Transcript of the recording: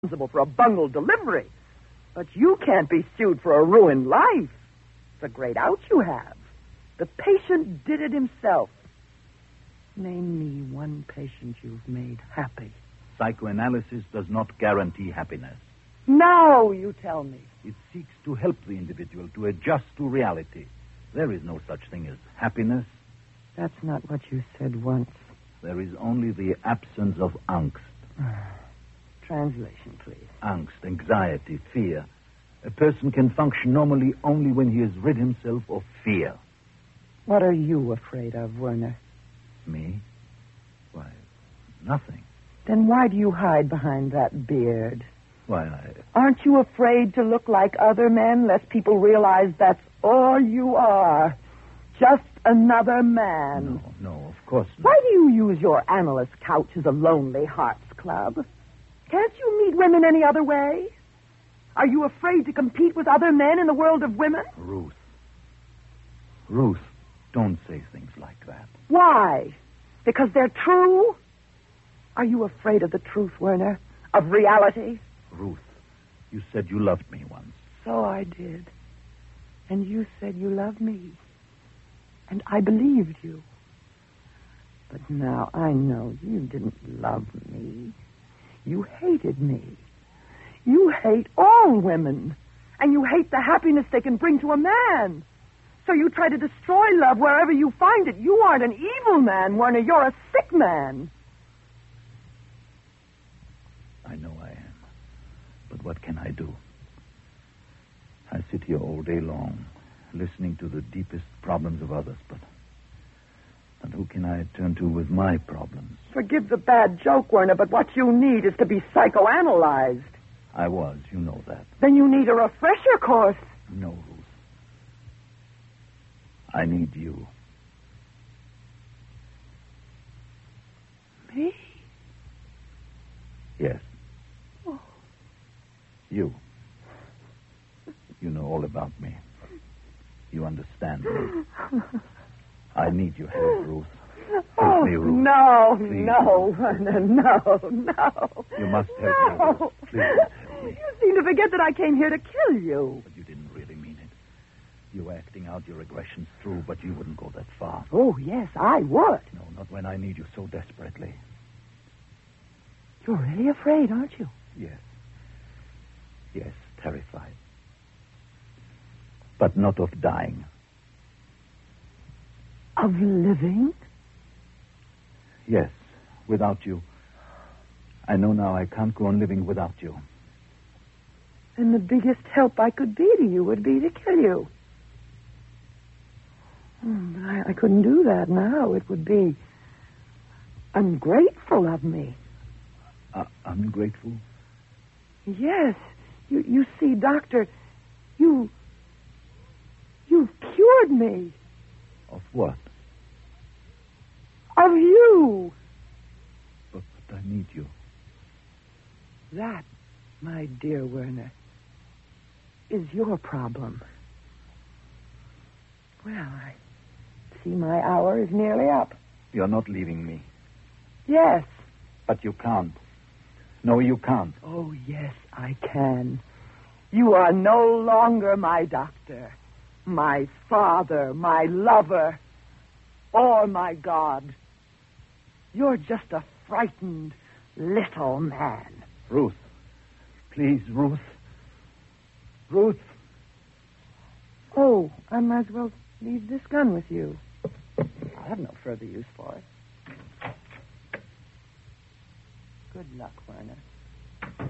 responsible for a bungled delivery. But you can't be sued for a ruined life. It's a great out you have. The patient did it himself. Name me one patient you've made happy. Psychoanalysis does not guarantee happiness. Now you tell me. It seeks to help the individual to adjust to reality. There is no such thing as happiness. That's not what you said once. There is only the absence of angst. Translation, please. Angst, anxiety, fear. A person can function normally only when he has rid himself of fear. What are you afraid of, Werner? Me? Why, nothing. Then why do you hide behind that beard? Why, Aren't you afraid to look like other men, lest people realize that's all you are? Just another man. No, of course not. Why do you use your analyst couch as a lonely hearts club? Can't you meet women any other way? Are you afraid to compete with other men in the world of women? Ruth, don't say things like that. Why? Because they're true? Are you afraid of the truth, Werner? Of reality? Ruth, you said you loved me once. So I did. And you said you loved me. And I believed you. But now I know you didn't love me. You hated me. You hate all women. And you hate the happiness they can bring to a man. So you try to destroy love wherever you find it. You aren't an evil man, Werner. You're a sick man. I know I am. But what can I do? I sit here all day long, listening to the deepest problems of others, but who can I turn to with my problems? Forgive the bad joke, Werner, but what you need is to be psychoanalyzed. I was, you know that. Then you need a refresher course. No, Ruth. I need you. Me? Yes. Oh. You. You know all about me. You understand me. I need your help, Ruth. Help me, Ruth. No, Please. no, Werner, no. You must help me, Ruth. Please help me. You seem to forget that I came here to kill you. But you didn't really mean it. You were acting out your aggressions through, but you wouldn't go that far. Oh, yes, I would. No, not when I need you so desperately. You're really afraid, aren't you? Yes. Yes, terrified. But not of dying. Of living? Yes, without you. I know now I can't go on living without you. And the biggest help I could be to you would be to kill you. But I couldn't do that now. It would be ungrateful of me. Ungrateful? Yes. You see, Doctor, you've cured me. Of what? Of you. But I need you. That, my dear Werner, is your problem. Well, I see my hour is nearly up. You're not leaving me. Yes. But you can't. No, you can't. Oh, yes, I can. You are no longer my doctor, my father, my lover, or my God. You're just a frightened little man. Ruth. Please, Ruth. Ruth. Oh, I might as well leave this gun with you. I have no further use for it. Good luck, Werner.